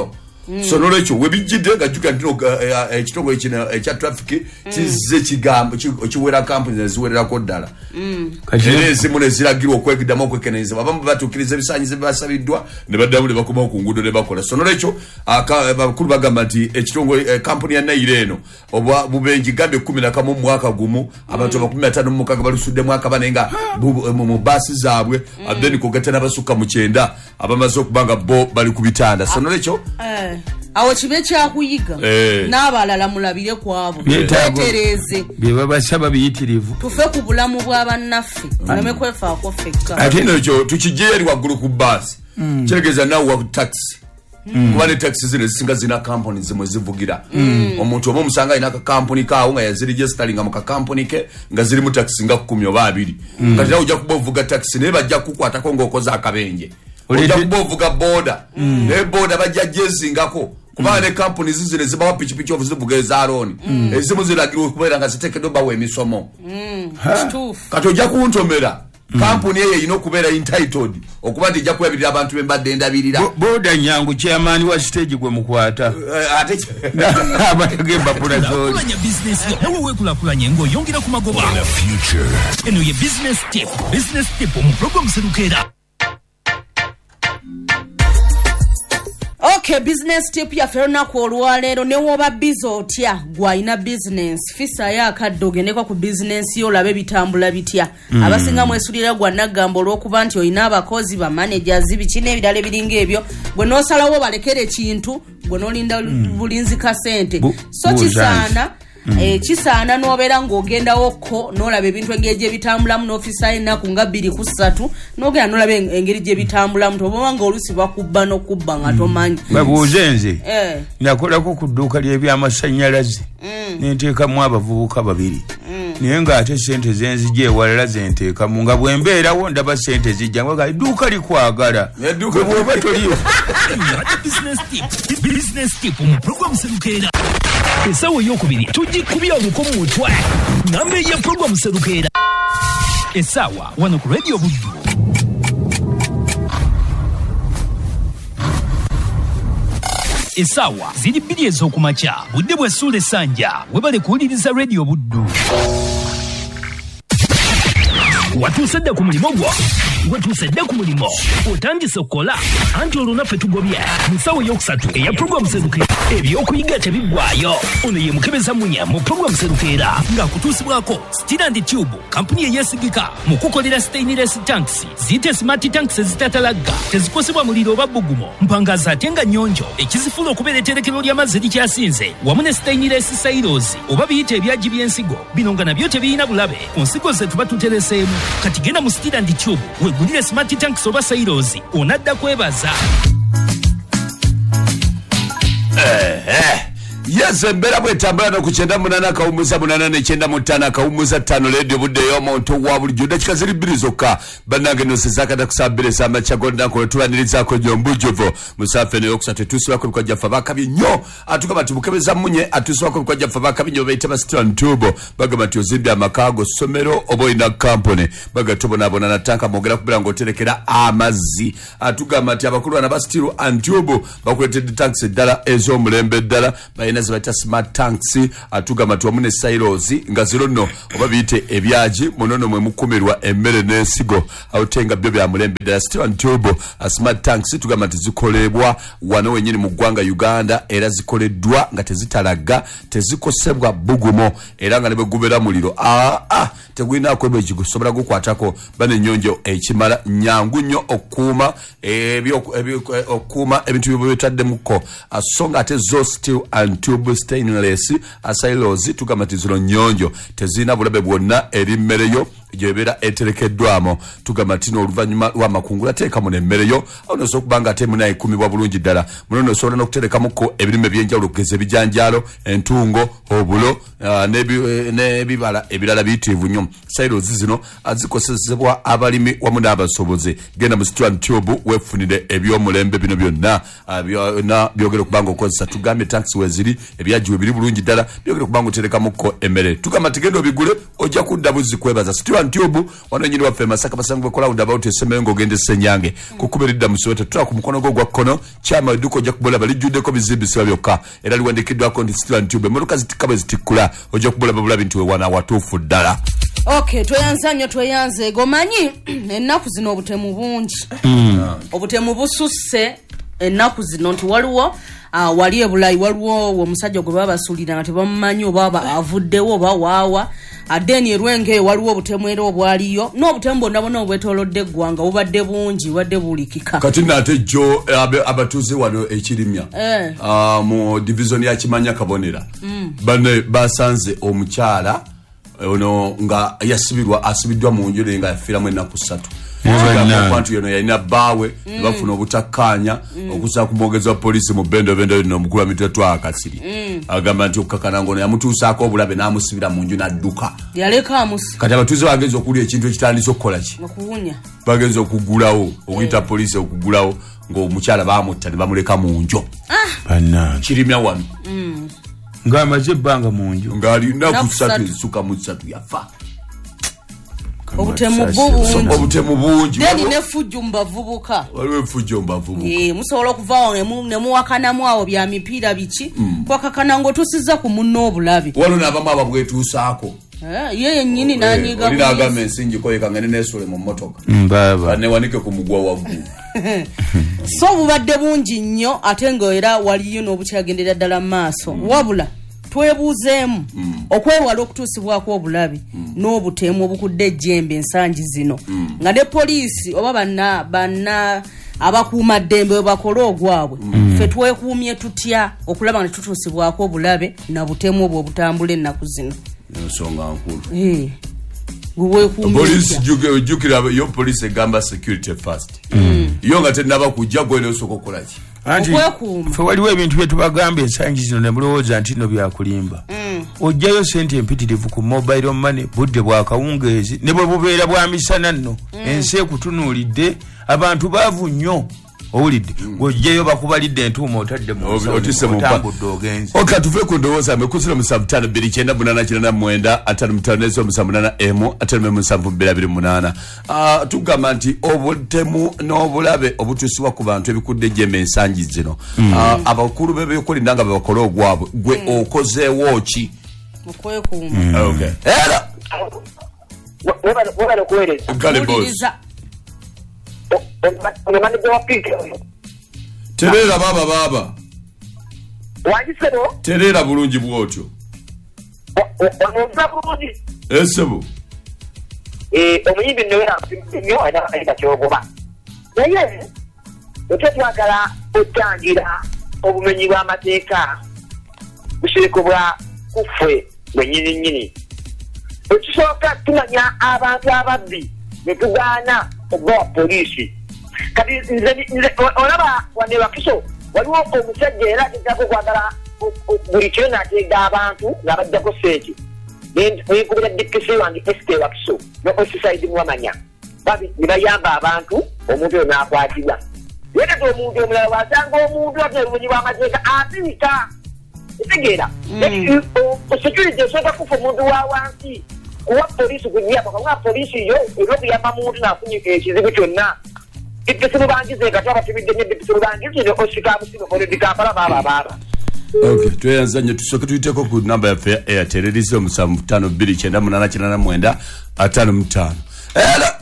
so nolwekyo webijjidde nga juga ntino ekitongole kino ekya traffic kizze kigambo kiwera companies eziwererako ddala era ezimu ne ziragirwa okwegiddamu okwekeneza abamu batuukiriza ebisaanyizo byebasabiddwa ne baddamu ne bakomawo ku nguudo ne bakola so nolwekyo abakulu bagamba nti ekitongole kampuni ya Naire eno oba bubenji gambe 11 mu mwaka gumu abantu 15 balusuddemu akabane nga mu basi zaabwe then kugatana basuka mu 9 abamaze okubanga bo bali ku bitanda so nolwekyo awo kibe kyakuyiga n'abalala mulabire kwabo betereze bye babasaba biyitirivu tufe ku bulamu bw'abannaffe tuleme kwefaako ffekka ate nekyo tukijje eri waggulu ku basi kyeregeza nawe wa taxi kuba ne taxi zino zisinga zina company zimwe zivugira omuntu omu musanga ina kampuni kaawo nga yaziregisteringa mu kakampuni ke nga ziri mu taxi nga 10 oba 2 kati nawe ojja kuba ovuga taxi naye bajja kukwatako ng'okoza akabenje ojja kuba ovuga boda naye boda bajja jezingako kubanga ne company zizire zibawa pikipiki obuzivuga ezaalooni ezimu ziragirwa okubeera nga ziteekeddwa bawa emisomo kati ojja kuntomera kampuni eyo erina okubeera entitled okuba nti ejja kulabirira abantu bembadde endabirira boda nyangu chairman wa stage gwe mukwata ate abategembapula zoli kulanya business yo nawe wekulakulanye ng'oyongera ku magoba eno ye business tip mu program Serukera. Okay, business tip ya ferona ku olwaleero ne woba busy otya gwayina business fisa ya kaddo gendeko ku business yo labe bitambula bitya abasinga mwesulira gwa nagambo olw'okuba nti oyina abakozi ba managers bikine ebidale biringa ebyo gwe n'osalawo balekere ekintu gwe n'olinda bulinzi ka sente so kisaana kisaana n'obeera ng'ogendawo ko n'olaba ebintu engeri gye bitambulamu n'ofisa ennaku nga 2 ku 3 n'ogenda n'olaba engeri gye bitambulamu toba nga oluusi bakubba n'okubba nga tomanyi babuuze nze nakolako ku dduuka ly'ebyamasannyalaze nenteekamu abavubuka 2 naye ng'ate sente zenzijja ewalala zenteekamu nga bwe mbeerawo ndaba sente zijja nga edduuka likwagala bw'oba toliyo business tip mu program Serukera. Esawo yokubiri tugikubya oluko mu mutwe nambe ya program Serukera. Esawa wano ku radio Buddu. Esawa ziri 2 ez'okumakya budde bwe Sule Sanja webale kuwuliriza radio Buddu. Watuusedde ku mulimo gwo watuusedde ku mulimo otandise okukola anti olunaffe tugobye mu ssawa ey'okusatu eya program Serukera ebyokuyiga tebiggwaayo ono ye mukebeza munya mu program Serukera ng'akutuusibwako Steel & Tube kampuni eyeesigika mu kukolera stainless tanks ziyite smart tanks ezitatalagga tezikosebwa muliro oba bbugumo mpangaza ate nga nnyonjo ekizifula okubeera etterekero ly'amazzi likyasinze wamu ne stainless silos oba biyite ebyagi by'ensigo bino nga nabyo tebiyina bulabe ku nsigo ze tuba tutereseemu kati genda mu Steel & Tube wegulire smart tanks oba silos onadda kwebaza yes embeera bwetambula no ku 98 kawumuza 8 kawumuza 5 radio budde y'omuntu wa bulijjo dakika ziri 2 zokka bannange nosezakata kusabire samacha gonda ko tulanirizaako nyombujovo musafe ne yokusatu tusibako kwa jaffa bakabye nnyo atukaba tubukebeza munye atusibako kwa jaffa bakabye nnyo bayita Steel & Tube bagamba ti ozimbi amakago somero oboyina company bagatobona bona natanka mogera kubira ngoterekera amazzi atugamba ti abakulu na Steel & Tube bakuletedde tanks eddala ez'omulembe eddala nezibata smart tanks atugamba tuwamu ne silos nga ziro nno oba biyite ebyaji munono mwe mukumirwa emmere n'ensigo awutenga byo bya mulembe ddala Steel & Tube smart tanks tugamba tizikolebwa wano wenyini mu ggwanga Uganda era zikoleddwa nga tezitalaga tezikosebwa bugumo era nga ne bwe gubera muliro tegulina kwebwe ekigusobola gukwatako bane nnyonjo ekimala nyangu nnyo okuuma okuuma ebintu byo byetaddemuko asonga ate zo Steel & Tube stainless silos tugamba tizino nnyonjo tezina bulabe bwonna eri mmereyo gyebera eterekeddwamo tugamba tino oluvannyuma lw'amakungula teekamu n'emmereyo awo nosobola okubanga ate munayikumibwa bulungi ddala muno nosobola n'okuterekamuko ebirime eby'enjawulo okugeza ebijanjaalo entungo obulo n'ebibala ebirala biyitirivu nnyo silos zino zikosezebwa abalimi wamu n'abasobozi genda mu Steel & Tube weefunire eby'omulembe bino byonna byogera okubanga okozesa tugambye tanks weziri ebyajiwe biri bulungi ddala byogera okubanga oterekamuko emmere tugamba tigenda obigule ojja kudda buzzi kwebaza Steel Still Tube wano nyini waffe Masaka basangu bekola about Semengo gende Senyange kukuberidda Musoweta tutula ku mukono gwa kono chama duko ja kubola balijuddeko bizibu siba byokka era liwandikiddwako nti Still Tube emotoka zitikaba zitikula ojja kubola babulabi nti we wana watuufu ddala. Okay, tweyanze gomanyi ennaku zino obutemu bungi. Obutemu bususse ennaku zino nti waliwo wali ebulayi waliwo omusajja gwe babasulira nga tebamumanyi oba avuddewo oba waawa adeni erwenge waliwo obutemu era obwaliyo n'obutemu bonna obwetoolodde eggwanga bubadde bungi wadde bulikika kati nate jo abatuuze wano ekirimya mu division ya Kimanya Kabonera bane basanze omukyala ono nga asibiddwa mu nju nga yafiiramu ennaku 3. Abantu yono yalina baawe bafuna obutakkaanya okusa ku mwogezi wa poliisi mu bendo n'omukulu wa mitwe twakasiri agamba nti okukakana ngono yamutuusaako obulabe n'amusibira mu nju n'adduka yaleka amusi kati abatuuze bagenza okulya ekintu ekitandise okukola ki okuwunya bagenza okugulawo okuyita poliisi okugulawo ng'omukyala baamutta ne bamuleka mu nju kirimya wano ng'amaze ebbanga mu nju ng'alina ku 3 ezisuka mu 3 yafa. Obutemu bungi deni nefujju mbavubuka waliwo efujjo mbavubuka musobola okuvaawo ne muwakanamu awo bya mipiira biki kwakakana ng'otusiza ku munno obulabi waliwo n'abamu ababwetuusaako ye yennyini n'anyiga olina agamba ensingi koyeka ngene neesule mu mmotoka newanike ku mugwa waggulu so bubadde bungi nnyo ate ng'era waliyo n'obukyagendera ddala mu maaso wabula twebuuzeemu okwewala okutuusibwako obulabi n'obutemu obukudde ejjembe ensangi zino nga ne poliisi oba banna abakuuma ddembe webakola ogwabwe ffe twekuumye tutya okulaba nga tutuusibwako obulabe na butemu obwo obutambula ennaku zino ensonga nkulu poliisi jjukira yo poliisi egamba security first yo nga tennaba kujja gwene osooka okukolaki anti ffe waliwo ebintu bye tubagamba ensangi zino ne mulowooza nti nno byakulimba ojjayo sente empitirivu ku mobile money budde bwa kawungeezi ne bwe bubeera bwa misana nno ensi ekutunuulidde abantu baavu nnyo owulidde ng'ojjayo bakubalidde entuuma otadde mutambudde ogenzi okatuve ku ndowooza mekusira 7528 tugamba nti obutemu n'obulabe obutuusibwa ku bantu ebikudde ejjembe ensangi zino abakulu b'ebyokulinda nga bebakola ogwabwe gwe okozeewo ki okwekuuma era webale okuweereza tereera baaba wangisebo tereera bulungi bwotyo ononza bulungi esebo omuyimbi nyo ayina kyogoba naye otyo twagala otangira obumenyi bw'amateeka busirekebwa kuffe bwennyini ekisooka tumanya abantu ababbi ne tugaana okubawa poliisi kati nze olaba wane bakiso waliwo omusajja era agezako okwagala buli kyo naateega abantu ng'abaddako sente nenkubira dikisi wange sk wakiso ne osisaidi muwamanya ne bayamba abantu omuntu oyo n'akwatibwa naye kati omuntu omulala wasanga omuntu ate obumenyi bw'amateeka asiika etegeera security osooka kufa omuntu wa wansi kuwa poliisi kujjako kawa poliisi yo olwokuyamba muntu n'afunyika ekizibu kyonna dipisirubangize kati abatibidde nye dipisirubangize ne osika abusibe oledi kampala baaba okay tweyanza nnyo tusooke tuyiteko ku namba yaffe ya airtel erisi 75299895 era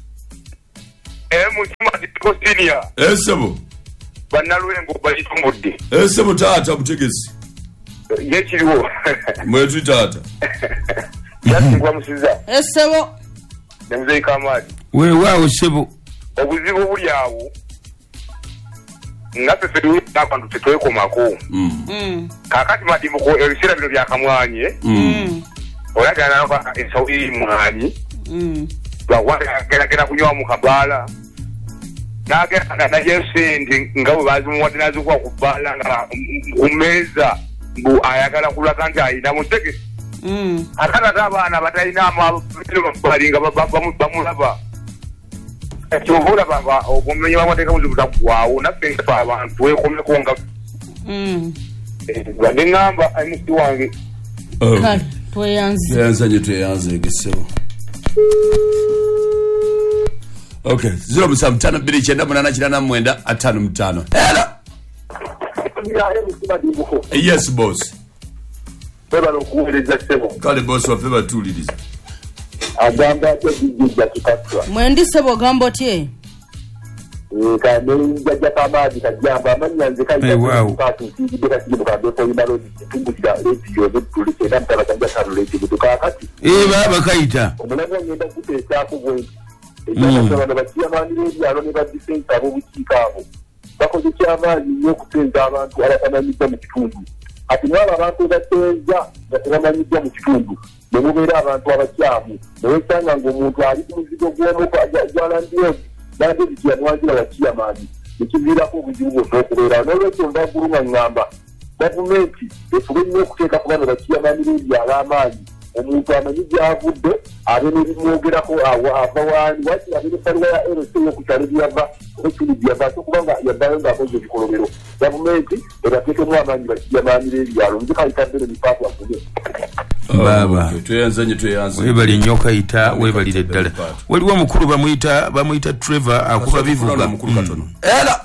mutima dikosinia esebo bannaluwengo bayitumbudde esebo taata mutegesi yekiriwo mwetu taata yasigwa musiza esebo nemuzeika amaadi weewaawo sebo obuzibu buli awo nga ffe abantu tetwekomako kakati madimbuko ebiseera bino byakamwanye olagana ensawo eri mwanyi geragera kunywa mu kabaala nagenda naye sente nga bwe bazimuwadde nazikuwa ku bbaala nga kumeeza mbu ayagala kulaga nti ayina mutege akati ate abaana batalina balinga bamulaba ekyobola baba obumenyi bw'amateeka buzibu butaggwaawo naffe nga abantu twekomeko nga badde ngamba amusi wange tweyanze nnyo tweyanze egesebo Okay, 0752989855. Hello. Yes, boss. Kale boss waffe batuuliriza. Agamba tekijja kikatwa. Mwendi sebo gambo tie. Kane njja kamaadi kajamba amanyanze kajja katu kidira kibuka beko ibalo tumbukira radio zitulike namtaba kajja karu radio butuka kati. Baba kaita. Omulango ngenda kuteesa kubwe. Ekyo bakiya mani radio ne badifensa abo bukikaabo. Bakoze kyamaadi nyo kutenza abantu abatamanyidde mu kitundu. Ati mwaba abantu batenza batamanyidde mu kitundu. Nemubeera abantu abakyamu newesanga ng'omuntu ali ku muzigo gw'omuko ajalandiyo nande bikyamwanjira bakiyamaani ekiviirako obuzibu bwonna okubeera n'olwekyo mbaguluma ngamba gavumenti efube nnyo okuteeka ku bano bakiyamaani b'ebyalo amaanyi omuntu amanyi gy'avudde abe nebimwogerako ava waani waki abe n'ebbaluwa ya rc y'okukyalo byava ekiri byava ate kubanga yaddayo ng'akoze ebikolobero gavumenti ebateekemu amaanyi bakiyamaani b'ebyalo nzikayitaddene mipaatu afune baba tweyanze webali nnyo kayita webalire ddala waliwo omukulu bamuyita Trevor akuba bivuga era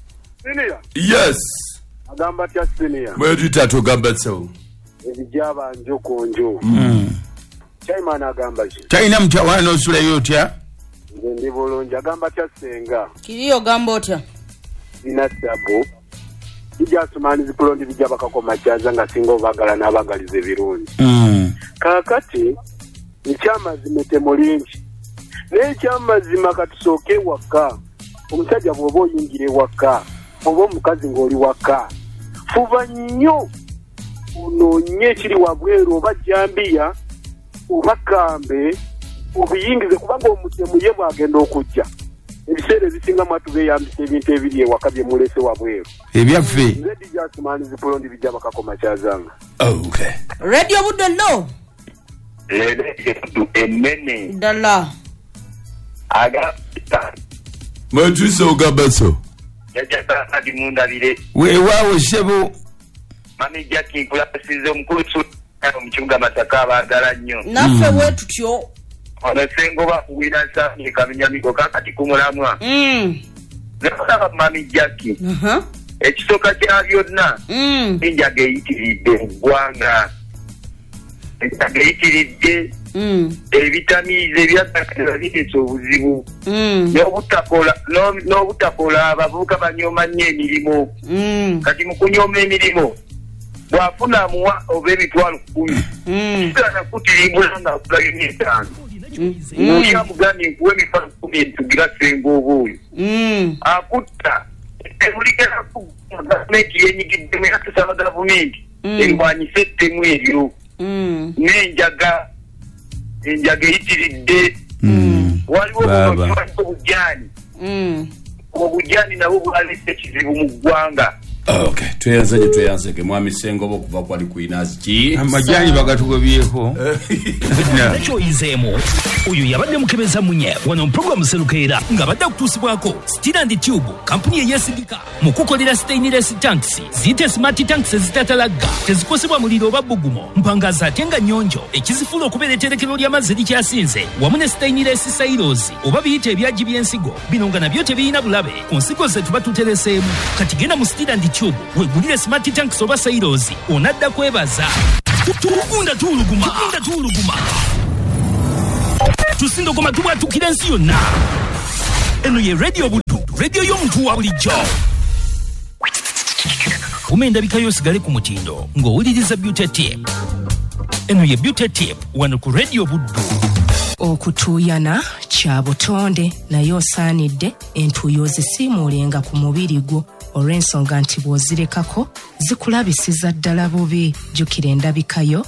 yes agamba tya senior mwetuyita tugamba so ebijaba njokonjo chairman agamba ki talina mutawaana osulayo otya nze ndi bulungi agamba tya senga kiriyo gamba otya inasabu ijasumani zipulondi bijaba kakoma kyaza nga singa obagala n'abagaliza ebirungi kaakati ekyamazima mulingi n'ekyamazima katusooke waka omusajja bw'oba oyingira ewaka oba omukazi ng'oli waka fuba nnyo onoonye ekiri wabweru oba jambiya oba kambe obiyingize kubanga omutemu ye bwagenda okujja ebiseera ebisinga mwatu beeyambisa ebintu ebiri ewaka bye mulese wabweru ebyaffe nze dijasumani zipulondi bijja bakakoma kyazanga radio budde lo enene ddala agamba mwetuyise ogamba so yajjataadi mundabire weewaawo ssebo mami jacki nkulasize omukulu mu kibuga Masaka abaagala nnyo naffe bwe tutyo ono sengoba kuwira nsani kaminyamigo kakati kumulamwa nekulaba mami jacki ekisooka kya byonna enjaga eyitiridde mu ggwanga enjaga eyitiridde ebitamiiza ebyagala bireese obuzibu n'obutakola abavubuka banyooma nnyo emirimu kati mu kunyooma emirimu bw'afuna amuwa oba emitwalo 10 kitana kutirimbula nga akulayo n'etaano oli amugambye nkuwa emitwalo 10 entugira senga oba oyo akutta ebulikeraku gavumenti yenyigiddemu yatusaba gavumenti erwanyise ettemu eryo n'enjaga eyitiridde waliwo obujani nabwo bwalese ekizibu mu ggwanga tweyanzeke mwami sengoba okuva kwali kuinazi ki amajani bagatugobyeko ekyoyizeemu oyo yabadde mukebeza munye wano mu programu serukeera ng'abadde akutuusibwako Steeland Tube kampuni eyeesigika mu kukolera stainless tanks ziyite smart tanks ezitatalagga tezikosebwa muliro oba bbugumo mpangaza ate nga nnyonjo ekizifuula okubeera etterekero ly'amazzi likyasinze wamu ne stainless silos oba biyite ebyagi by'ensigo bino nga nabyo tebirina bulabe ku nsigo ze tuba tutereseemu kati genda mu Steeland Tube wegulire smart tanks oba silos onadda kwebaza tugunda tuuluguma tusindogoma tubwatukira ensi yonna eno ye radio buddu radio y'omuntu wa bulijjo kuma endabika y'osigale ku mutindo ng'owuliriza beauty tip eno ye beauty tip wano ku radio buddu okutuuyana kya butonde naye osaanidde entuuyo zisiimuulenga ku mubiri gwo olw'ensonga nti bw'ozirekako zikulabisiza ddala bubi jjukira endabikayo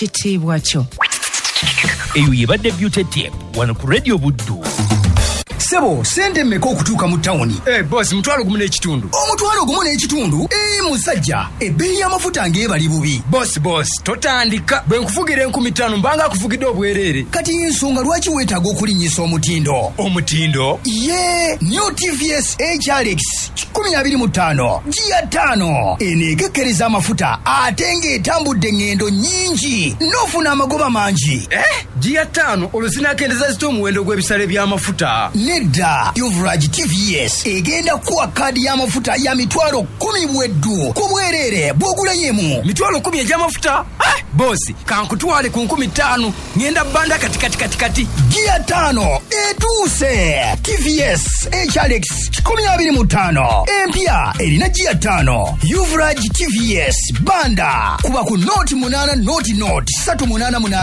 ky'ekitiibwa kyo eyo yebadde beauty tip wano ku radio buddu Sebo, sente mmeka okutuuka mu tawuni? Bosi, mutwalo gumu n'ekitundu. Omutwalo gumu n'ekitundu? Musajja, ebbeeyi y'amafuta ng'ebali bubi. Bosi, totandika. Bwe nkufugira 5000 mbanga akufugidde obwereere. Kati ensonga lwaki weetaaga okulinnyisa omutindo? Omutindo? New TVS HRX 2025 Gia 5 eneekekkereza amafuta ate ng'etambudde engendo nnyingi n'ofuna amagoba mangi. Gia 5 olwo zinaakendeza zita omuwendo gw'ebisale by'amafuta. Nedda, Yuvraj TVS egenda kuwa kaadi y'amafuta ya mitwalo 10 bweddu ku bwereere bw'ogulanyemu. Mitwalo 10 egy'amafuta? Bosi, kankutwale ku 5000 ngenda banda kati. Gia 5 etuuse. TVS HRX 2025 empya erina Gia 5. Yuvraj TVS banda kuba ku Note 8 Note 388